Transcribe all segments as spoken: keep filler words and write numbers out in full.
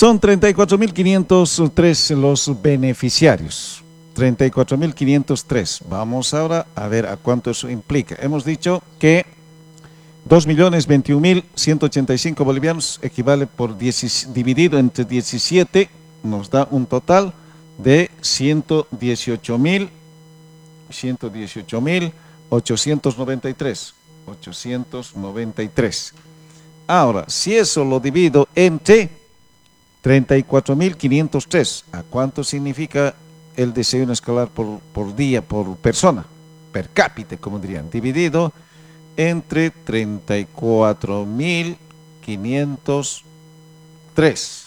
Son treinta y cuatro mil quinientos tres los beneficiarios. treinta y cuatro mil quinientos tres. Vamos ahora a ver a cuánto eso implica. Hemos dicho que dos millones veintiún mil ciento ochenta y cinco bolivianos equivale por diez, dividido entre diecisiete, nos da un total de ciento dieciocho mil ochocientos noventa y tres. ochocientos noventa y tres. Ahora, si eso lo divido entre treinta y cuatro mil quinientos tres, ¿a cuánto significa el desayuno escolar por, por día, por persona? Per cápita, como dirían, dividido entre treinta y cuatro mil quinientos tres.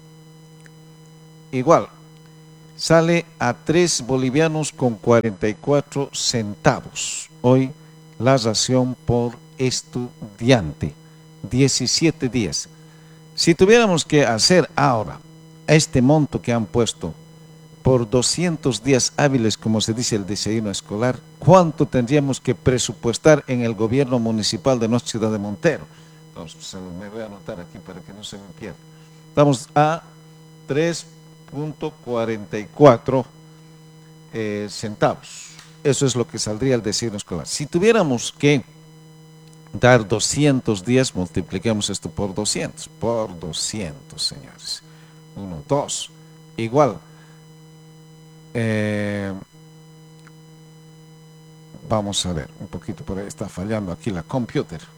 Igual, sale a tres bolivianos con cuarenta y cuatro centavos. Hoy la ración por estudiante, diecisiete días. Si tuviéramos que hacer ahora este monto que han puesto por doscientos días hábiles, como se dice el desayuno escolar, ¿cuánto tendríamos que presupuestar en el gobierno municipal de nuestra ciudad de Montero? Entonces, me voy a anotar aquí para que no se me pierda. Estamos a tres punto cuarenta y cuatro eh, centavos. Eso es lo que saldría el desayuno escolar. Si tuviéramos que dar doscientos días, multipliquemos esto por doscientos. Por doscientos, señores. uno, dos. Igual. Eh, vamos a ver, un poquito por ahí está fallando aquí la computer.